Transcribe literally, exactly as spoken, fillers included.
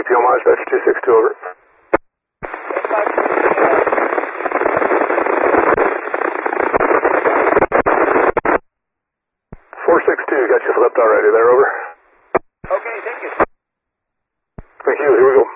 keep you on dispatch two six two, over. four six two, got you flipped already there, over. Okay, thank you. Thank you, here we go.